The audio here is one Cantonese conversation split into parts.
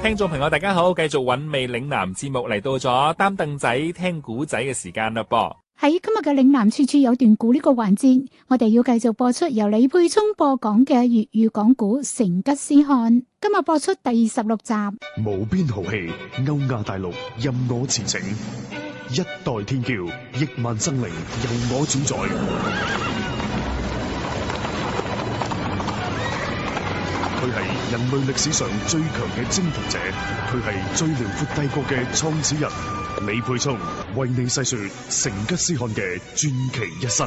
聽眾朋友大家好，繼續韻味嶺南節目嚟到咗擔凳仔聽古仔嘅時間啦噃。 喺今日嘅嶺南處處有段古呢個環節，我哋要繼續播出由李佩聰播講嘅粵語講古《成吉思汗》。今日播出第16集。 無邊豪氣，歐亞大陸任我馳騁，一代天驕，億萬生靈由我主宰。佢係人類歷史上最強嘅征服者，佢係最遼闊帝國嘅創始人。李佩聰為你細說成吉思汗嘅傳奇一生。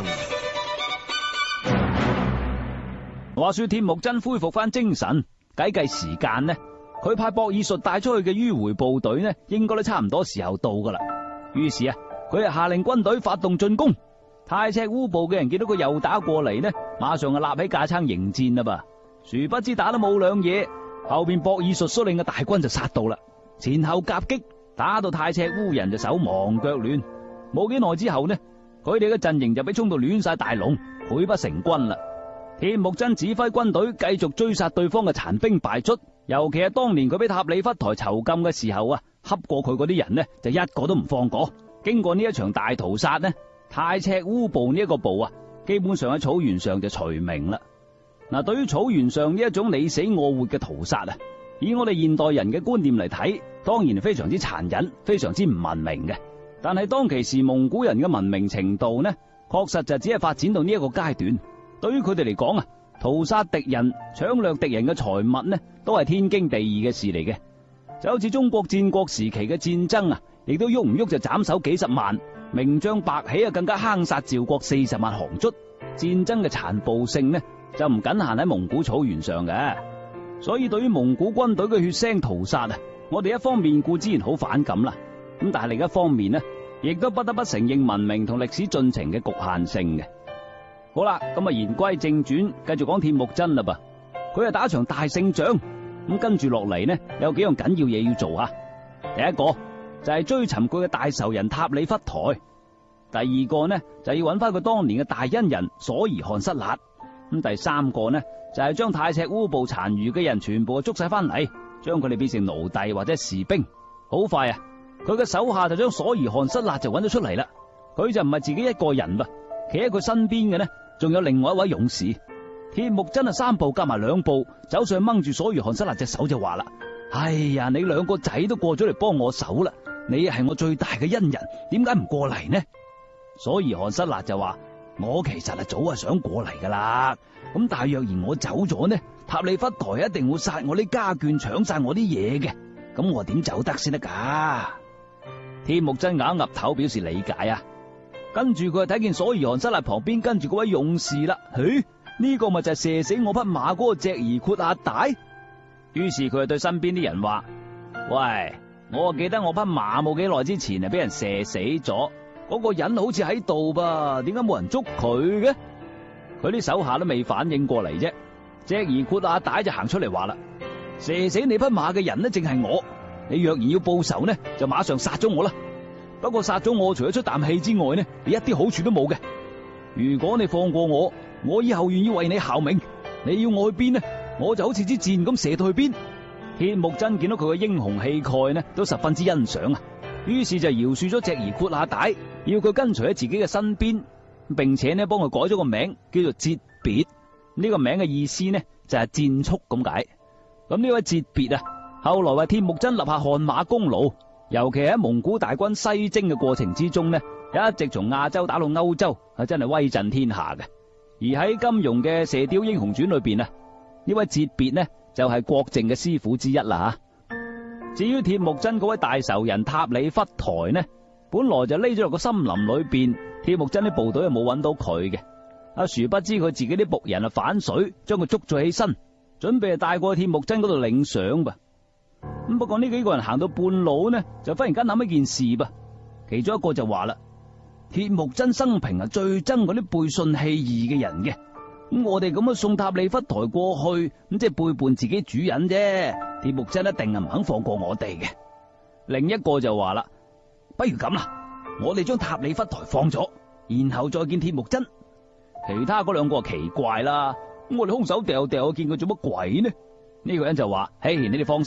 話說鐵木真恢復翻精神，計時間呢，佢派博爾術帶出去嘅迂回部隊呢，應該都差唔多時候到噶啦。於是啊，佢就下令軍隊發動進攻。太赤烏部嘅人見到佢又打過嚟呢，馬上就立起架撐迎戰啦噃。殊不知打都冇兩嘢，後邊博爾術率領嘅大軍就殺到啦，前後夾擊，打到太赤烏人就手忙腳亂。冇幾耐之後呢，佢哋嘅陣營就俾衝到亂晒大龍，潰不成軍啦。鐵木真指揮軍隊繼續追殺對方嘅殘兵敗卒，尤其係當年佢俾塔里忽台囚禁嘅時候啊，恰過佢嗰啲人呢，就一個都唔放過。經過呢一場大屠殺呢，太赤烏部呢一個部啊，基本上喺草原上就除名啦。嗱，對於草原上呢一種你死我活嘅屠殺啊，以我哋現代人嘅觀念嚟睇，當然非常之殘忍，非常之唔文明嘅。但係當其時蒙古人嘅文明程度呢，確實就只係發展到呢一個階段。對於佢哋嚟講啊，屠殺敵人、搶掠敵人嘅財物呢，都係天經地義嘅事嚟嘅。就好似中國戰國時期嘅戰爭啊，亦都喐唔喐就斬首幾十萬，名將白起啊更加坑殺趙國40萬降卒。戰爭嘅殘暴性呢，就唔僅限喺蒙古草原上嘅。所以對於蒙古軍隊嘅血腥屠殺啊，我哋一方面固然好反感啦，咁但係另一方面呢，亦都不得不承認文明同歷史進程嘅局限性嘅。好啦，咁啊言歸正傳，繼續講鐵木真啦噃。佢係打場大勝仗，咁跟住落嚟呢，有幾樣緊要嘢要做啊。第一個就係追尋佢嘅大仇人塔里忽台，第二個呢就要揾翻佢當年嘅大恩人所兒汗失辣，咁第三個呢就係將太赤烏部殘餘嘅人全部捉晒翻嚟，將佢哋變成奴隸或者士兵。好快啊，佢嘅手下就將所兒汗失辣就揾咗出嚟啦。佢就唔係自己一個人噃，企喺佢身邊嘅呢，仲有另外一位勇士。鐵木真啊3步夾埋2步走上掹住所兒汗失辣隻手就話啦：哎呀，你兩個仔都過咗嚟幫我手啦，你係我最大嘅恩人，點解唔過嚟呢？所兒汗失辣就話：我其實係早係想過嚟噶啦，咁但係若然我走咗呢，塔里忽台一定會殺我啲家眷，搶晒我啲嘢嘅，咁我點走得先得噶？鐵木真岌岌頭表示理解啊。跟住佢就睇見所兒汗失辣旁邊跟住嗰位勇士啦，呢個咪就係射死我匹馬嗰個隻兒闊阿大。於是佢就對身邊啲人話：喂，我記得我匹馬冇幾耐之前係俾人射死咗，嗰個人好似喺度噃，點解冇人捉佢嘅？佢啲手下都未反應過嚟啫，隻兒闊阿大就行出嚟話啦：射死你匹馬嘅人呢，正係我，你若然要報仇呢，就馬上殺咗我啦。不過殺咗我，除咗出啖氣之外呢，你一啲好處都冇嘅。如果你放過我，我以後願意為你效命。你要我去邊呢，我就好似支箭咁射到去邊。鐵木真見到佢嘅英雄氣概呢，都十分之欣賞啊。於是就饒恕咗隻兒闊阿大，要佢跟隨喺自己嘅身邊，並且呢幫佢改咗個名，叫做哲別。呢個名嘅意思呢就係箭速咁解。咁呢位哲別啊，後來為鐵木真立下汗馬功勞。尤其喺蒙古大軍西征嘅過程之中呢，一直從亞洲打到歐洲，係真係威震天下嘅。而喺金庸嘅《射雕英雄傳》裏邊啊，呢位哲別呢就係郭靖嘅師傅之一啦吓。至於鐵木真嗰位大仇人塔里忽台呢，本來就匿咗落個森林裏邊，鐵木真啲部隊又冇揾到佢嘅。殊不知佢自己啲僕人啊反水，將佢捉咗起身，準備帶過去鐵木真嗰度領賞噃。咁不過呢幾個人行到半路呢，就忽然間諗一件事噃。其中一個就話啦：鐵木真生平係最憎嗰啲背信棄義嘅人嘅。咁我哋咁樣送塔里忽台過去，咁即係背叛自己主人啫。鐵木真一定係唔肯放過我哋嘅。另一個就話啦：不如咁啦，我哋將塔里忽台放咗，然後再見鐵木真。其他嗰兩個奇怪啦，咁我哋空手掉掉，見佢做乜鬼呢？呢個人就話：嘿，你哋放心。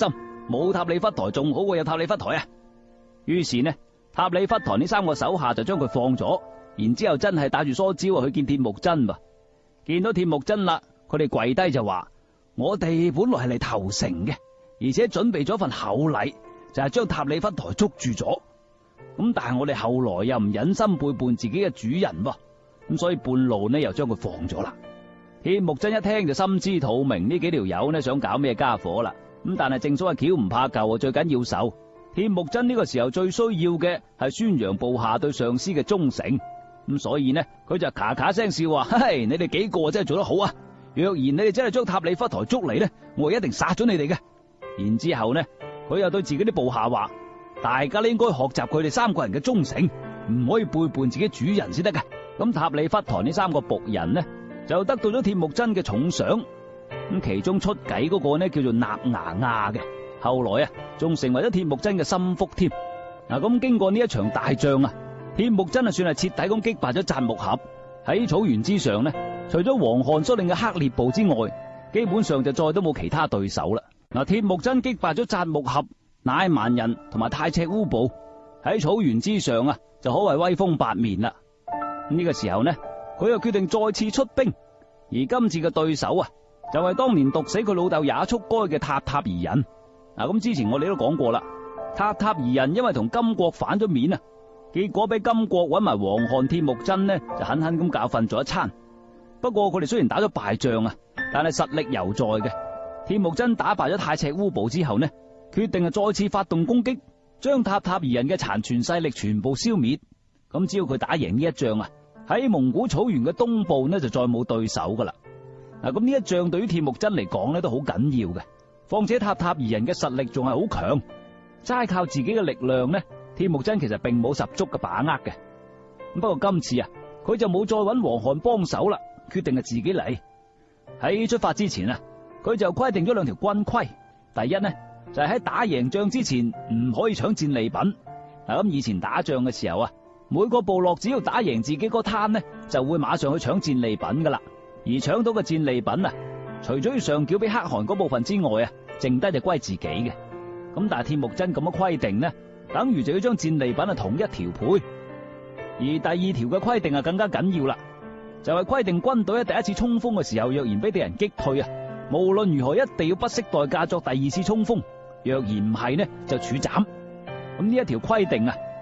冇塔里忽台仲好過有塔里忽台啊！於是呢，塔里忽台呢3個手下就將佢放咗，然之後真係帶住梳蕉去見鐵木真噃。見到鐵木真啦，佢哋跪低就話：我哋本來係嚟投誠嘅，而且準備咗份厚禮，就係將塔里忽台捉住咗。咁但係我哋後來又唔忍心背叛自己嘅主人噃，咁所以半路呢又將佢放咗啦。鐵木真一聽就心知肚明呢幾條友呢想搞咩家伙啦。咁但係正所謂橋唔怕舊啊，最緊要受。鐵木真呢個時候最需要嘅係宣揚部下對上司嘅忠誠。咁所以呢，佢就咔咔聲笑話：嘿，你哋幾個真係做得好啊！若然你哋真係將塔里忽台捉嚟呢，我一定殺咗你哋嘅。然之後呢，佢又對自己啲部下話：大家呢應該學習佢哋3個人嘅忠誠，唔可以背叛自己主人先得嘅。咁塔里忽台呢3個僕人呢，就得到咗鐵木真嘅重賞。咁其中出計嗰個呢叫做納牙亞嘅，後來啊仲成為咗鐵木真嘅心腹添。嗱，咁經過呢一場大仗啊，鐵木真啊算係徹底咁擊敗咗札木合。喺草原之上呢，除咗王罕率領嘅黑烈部之外，基本上就再都冇其他對手啦。嗱，鐵木真擊敗咗札木合、乃蠻人同埋太赤烏部，喺草原之上啊就可謂威風八面啦。呢個時候呢，佢又決定再次出兵，而今次嘅對手啊就係當年毒死佢老豆也速該嘅塔塔兒人。嗱，咁之前我哋都講過啦，塔塔兒人因為同金國反咗面啊，結果俾金國揾埋王罕鐵木真呢就狠狠咁教訓咗一餐。不過佢哋雖然打咗敗仗啊，但係實力猶在嘅。鐵木真打敗咗太赤烏部之後呢，決定再次發動攻擊，將塔塔兒人嘅殘存勢力全部消滅。咁只要佢打贏呢一仗啊，喺蒙古草原嘅東部呢就再冇對手噶啦。嗱，咁呢一仗對於鐵木真嚟講呢都好緊要嘅，況且塔塔兒人嘅實力仲係好強，齋靠自己嘅力量呢，鐵木真其實並冇十足嘅把握嘅。不過今次啊，佢就冇再揾王罕幫手啦，決定係自己嚟。喺出發之前啊，佢就規定咗2條軍規。第一呢，就係喺打贏仗之前唔可以搶戰利品。嗱，咁以前打仗嘅時候啊，每個部落只要打贏自己嗰攤呢，就會馬上去搶戰利品噶啦。而搶到嘅戰利品啊，除咗要上繳俾可汗嗰部分之外啊，剩低就歸自己嘅。咁但係鐵木真咁樣規定呢，等於就要將戰利品啊統一調配。而第2條嘅規定啊更加緊要啦，就係規定軍隊喺第一次衝鋒嘅時候，若然俾敵人擊退啊，無論如何一定要不惜代價作第2次衝鋒，若然唔係呢就處斬。咁呢一條規定啊，